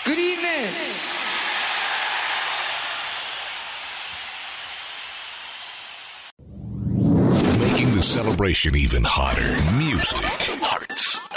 Good evening. Making the celebration even hotter. Music, heart,